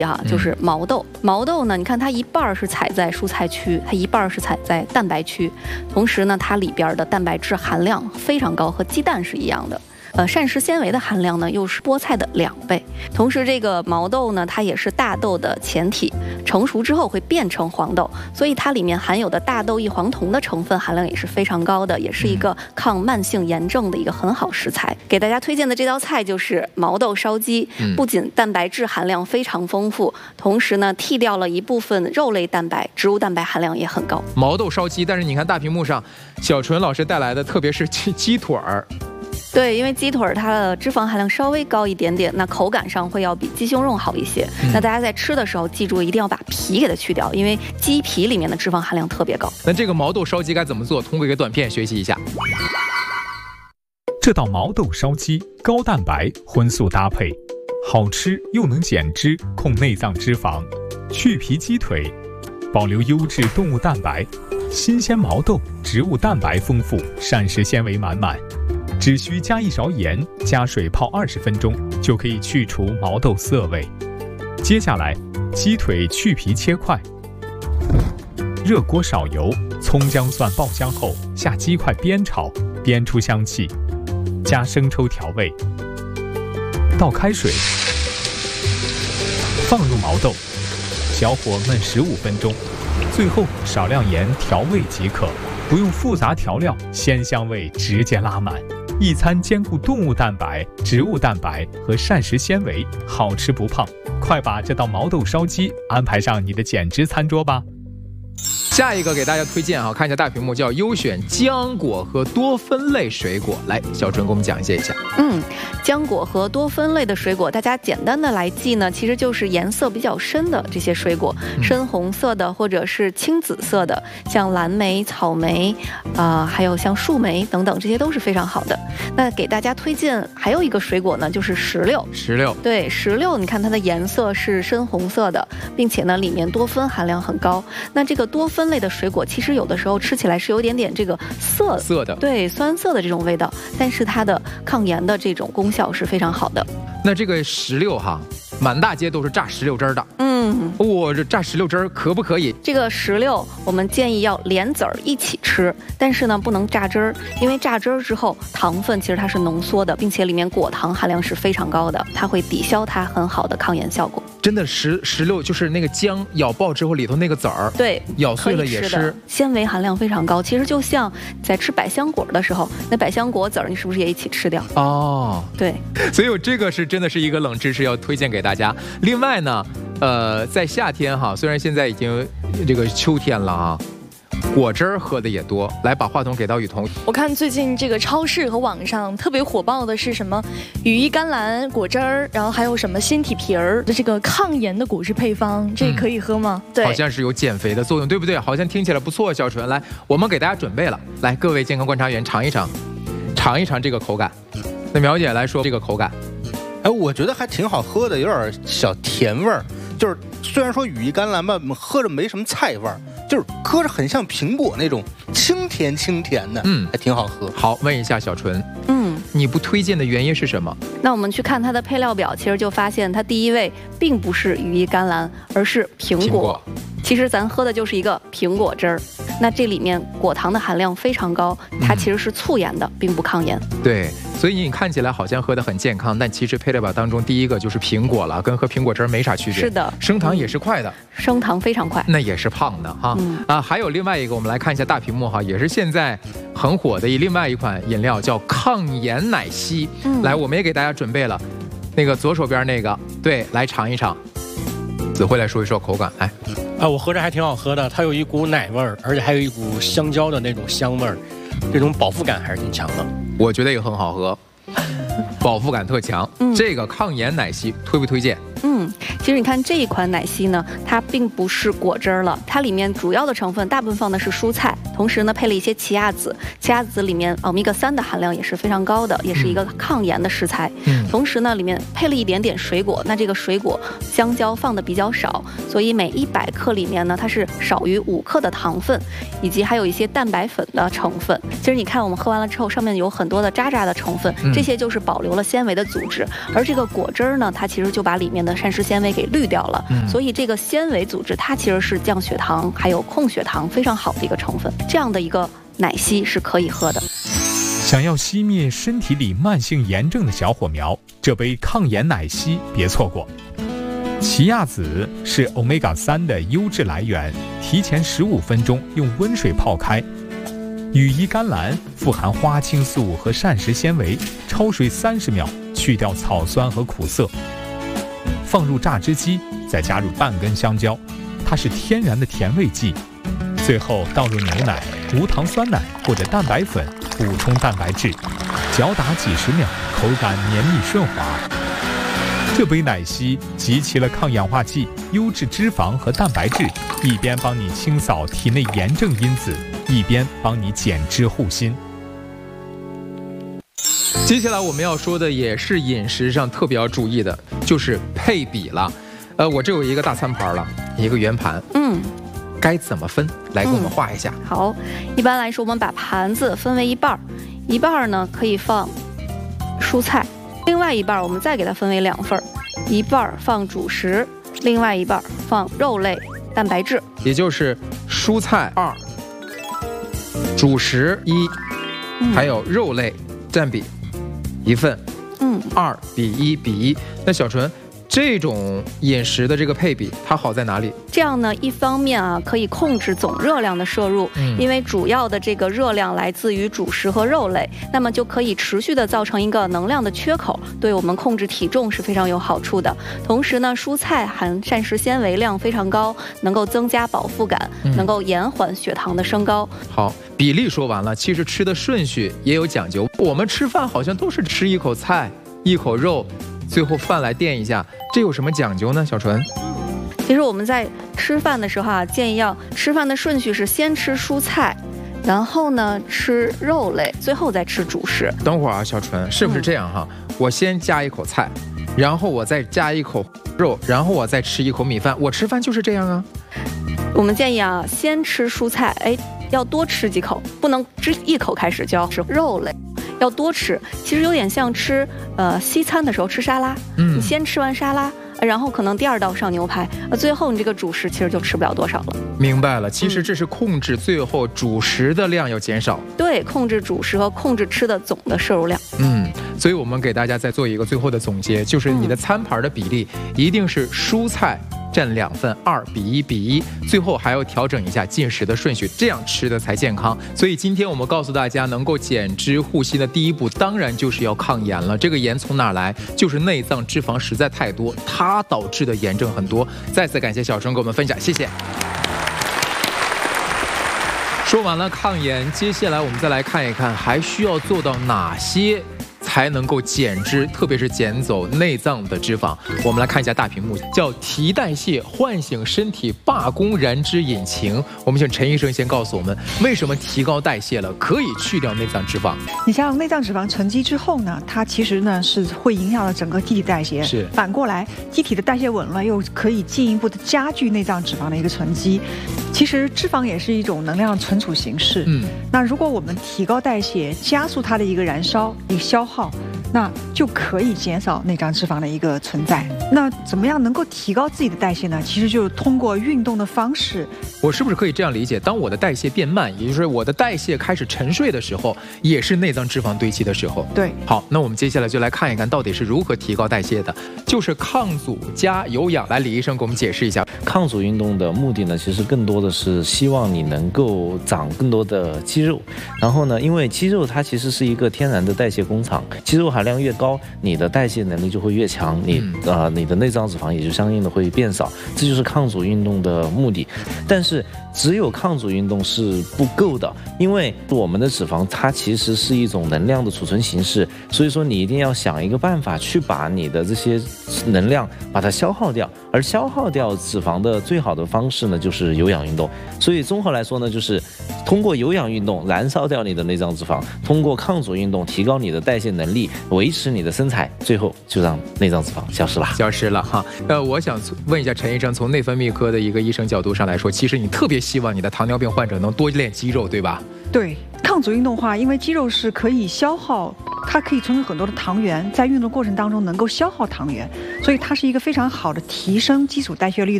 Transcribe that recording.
就是毛豆。毛豆呢，你看它一半是采在蔬菜区，它一半是采在蛋白区，同时呢，它里边的蛋白质含量非常高，和鸡蛋是一样的。膳食纤维的含量呢，又是菠菜的2倍。同时，这个毛豆呢，它也是大豆的前体，成熟之后会变成黄豆，所以它里面含有的大豆异黄酮的成分含量也是非常高的，也是一个抗慢性炎症的一个很好食材。给大家推荐的这道菜就是毛豆烧鸡，不仅蛋白质含量非常丰富，同时呢，剔掉了一部分肉类蛋白，植物蛋白含量也很高。 毛豆烧鸡，但是你看大屏幕上，小纯老师带来的，特别是鸡腿儿。 对，因为鸡腿它的脂肪含量稍微高一点点，那口感上会要比鸡胸肉好一些。那大家在吃的时候，记住一定要把皮给它去掉，因为鸡皮里面的脂肪含量特别高。 那这个毛豆烧鸡该怎么做？通过一个短片学习一下。 这道毛豆烧鸡高蛋白荤素搭配，好吃又能减脂，控内脏脂肪，去皮鸡腿，保留优质动物蛋白，新鲜毛豆植物蛋白丰富，膳食纤维满满。只需加1勺盐，加水泡20分钟，就可以去除毛豆涩味。接下来，鸡腿去皮切块，热锅少油，葱姜蒜爆香后，下鸡块煸炒，煸出香气，加生抽调味，倒开水，放入毛豆，小火焖15分钟，最后少量盐调味即可，不用复杂调料，鲜香味直接拉满。一餐兼顾动物蛋白、植物蛋白和膳食纤维，好吃不胖。快把这道毛豆烧鸡安排上你的减脂餐桌吧。 下一个给大家推荐看一下大屏幕，叫优选浆果和多酚类水果。来，小纯给我们讲解一下。 浆果和多酚类的水果，大家简单的来记呢，其实就是颜色比较深的这些水果，深红色的或者是青紫色的，像蓝莓、草莓，还有像树莓等等，这些都是非常好的。那给大家推荐还有一个水果呢，就是石榴。 石榴， 对，石榴，你看它的颜色是深红色的，并且呢，里面多酚含量很高。那这个多酚类的水果，其实有的时候吃起来是有点这个涩的，对，酸涩的这种味道，但是它的抗炎的这种功效是非常好的。 那这个石榴满大街都是榨石榴汁的。这榨石榴汁可不可以？ 这个石榴我们建议要连籽儿一起吃，但是呢不能榨汁儿，因为榨汁儿之后糖分其实它是浓缩的，并且里面果糖含量是非常高的，它会抵消它很好的抗炎效果。 真的石榴就是那个浆咬爆之后里头那个籽儿， 对， 咬碎了也是纤维含量非常高。其实就像在吃百香果的时候，那百香果籽儿你是不是也一起吃掉？对， 所以这个是真的是一个冷知识要推荐给大家。另外呢，在夏天虽然现在已经这个秋天了果汁儿喝的也多。来，把话筒给到雨桐。 我看最近这个超市和网上特别火爆的是什么羽衣甘蓝果汁儿，然后还有什么鲜体皮儿的这个抗炎的果汁配方，这可以喝吗？ 对， 好像是有减肥的作用，对不对？好像听起来不错。小纯，来，我们给大家准备了，来，各位健康观察员尝一尝这个口感。那苗姐来说这个口感， 我觉得还挺好喝的，有点小甜味儿。就是虽然说羽衣甘蓝吧，喝着没什么菜味儿，就是喝着很像苹果那种清甜的，还挺好喝。 好，问一下小纯，你不推荐的原因是什么？ 那我们去看它的配料表，其实就发现它第一位并不是羽衣甘蓝，而是苹果。其实咱喝的就是一个苹果汁儿，那这里面果糖的含量非常高，它其实是促炎的，并不抗炎。 对，所以你看起来好像喝得很健康，但其实配料表当中第一个就是苹果了，跟喝苹果汁没啥区别。 是的， 升糖也是快的， 升糖非常快， 那也是胖的还有另外一个，我们来看一下大屏幕也是现在很火的另外一款饮料，叫抗炎奶昔。来，我们也给大家准备了那个左手边那个，对，来尝一尝。子慧来说一说口感，来。 我喝着还挺好喝的，它有一股奶味儿，而且还有一股香蕉的那种香味儿，这种饱腹感还是挺强的。 我觉得也很好喝，饱腹感特强。这个抗炎奶昔推不推荐？ 其实你看这一款奶昔呢，它并不是果汁了，它里面主要的成分大部分放的是蔬菜，同时呢配了一些奇亚籽，奇亚籽里面欧米伽3的含量也是非常高的，也是一个抗炎的食材。同时呢里面配了一点点水果，那这个水果香蕉放的比较少，所以每100克里面呢它是少于5克的糖分，以及还有一些蛋白粉的成分。其实你看我们喝完了之后，上面有很多的渣渣的成分，这些就是保留了纤维的组织，而这个果汁呢，它其实就把里面的的膳食纤维给滤掉了，所以这个纤维组织它其实是降血糖还有控血糖非常好的一个成分。这样的一个奶昔是可以喝的。 想要熄灭身体里慢性炎症的小火苗，这杯抗炎奶昔别错过。奇亚籽是 Omega-3 的优质来源，提前15分钟用温水泡开。羽衣甘蓝富含花青素和膳食纤维，焯水30秒，去掉草酸和苦涩。放入榨汁机，再加入半根香蕉，它是天然的甜味剂。最后倒入牛奶、无糖酸奶或者蛋白粉，补充蛋白质，搅打几十秒，口感绵密顺滑。这杯奶昔集齐了抗氧化剂、优质脂肪和蛋白质，一边帮你清扫体内炎症因子，一边帮你减脂护心。 接下来我们要说的也是饮食上特别要注意的，就是配比了。我这有一个大餐盘了，一个圆盘，该怎么分？来给我们画一下。 好，一般来说我们把盘子分为一半，一半呢可以放蔬菜，另外一半我们再给它分为2份，一半放主食，另外一半放肉类、蛋白质， 也就是蔬菜2，主食1，还有肉类占比1份，2比1比1。那小纯，这种饮食的这个配比，它好在哪里？ 这样呢，一方面啊，可以控制总热量的摄入，因为主要的这个热量来自于主食和肉类，那么就可以持续的造成一个能量的缺口，对我们控制体重是非常有好处的。同时呢，蔬菜含膳食纤维量非常高，能够增加饱腹感，能够延缓血糖的升高。 好，比例说完了，其实吃的顺序也有讲究。我们吃饭好像都是吃一口菜，一口肉，最后饭来垫一下，这有什么讲究呢？小纯？ 其实我们在吃饭的时候啊，建议要吃饭的顺序是先吃蔬菜，然后呢吃肉类，最后再吃主食。 等会儿啊，小纯，是不是这样哈？我先加一口菜，然后我再加一口肉，然后我再吃一口米饭。我吃饭就是这样啊。 我们建议啊，先吃蔬菜，要多吃几口，不能只一口开始就要吃肉类。要多吃，其实有点像吃西餐的时候吃沙拉，你先吃完沙拉，然后可能第2道上牛排，最后你这个主食其实就吃不了多少了。 明白了，其实这是控制最后主食的量要减少。 对，控制主食和控制吃的总的摄入量。 所以我们给大家再做一个最后的总结，就是你的餐盘的比例一定是蔬菜占2份，2比1比1，最后还要调整一下进食的顺序，这样吃的才健康。所以今天我们告诉大家，能够减脂护心的第一步，当然就是要抗炎了。这个炎从哪来？就是内脏脂肪实在太多，它导致的炎症很多。再次感谢小纯给我们分享，谢谢。说完了抗炎，接下来我们再来看一看，还需要做到哪些才能够减脂，特别是减走内脏的脂肪。我们来看一下大屏幕，叫提代谢，唤醒身体罢工燃脂引擎。我们请陈医生先告诉我们，为什么提高代谢了可以去掉内脏脂肪？ 你像内脏脂肪沉积之后呢，它其实呢是会影响到整个机体代谢。 是反过来，机体的代谢稳了，又可以进一步的加剧内脏脂肪的一个沉积。其实脂肪也是一种能量存储形式。那如果我们提高代谢，加速它的一个燃烧、一个消耗，那就可以减少内脏脂肪的一个存在。那怎么样能够提高自己的代谢呢？其实就是通过运动的方式。 我是不是可以这样理解？当我的代谢变慢，也就是我的代谢开始沉睡的时候，也是内脏脂肪堆积的时候。 对。 好，那我们接下来就来看一看到底是如何提高代谢的，就是抗阻加有氧。来，李医生给我们解释一下。 抗阻运动的目的呢，其实更多的是希望你能够长更多的肌肉。然后呢，因为肌肉它其实是一个天然的代谢工厂，肌肉含量越高，你的代谢能力就会越强，你的内脏脂肪也就相应的会变少，这就是抗阻运动的目的。但是只有抗阻运动是不够的，因为我们的脂肪它其实是一种能量的储存形式，所以说你一定要想一个办法去把你的这些能量把它消耗掉，而消耗掉脂肪的最好的方式呢，就是有氧运动。所以综合来说呢，就是通过有氧运动燃烧掉你的内脏脂肪，通过抗阻运动提高你的代谢能力，维持你的身材，最后就让内脏脂肪消失了哈。 我想问一下陈医生，从内分泌科的一个医生角度上来说，其实你特别希望你的糖尿病患者能多练肌肉，对吧？ 对。 抗阻运动的话，因为肌肉是可以消耗，它可以存储很多的糖原，在运动过程当中能够消耗糖原，所以它是一个非常好的提升基础代谢率的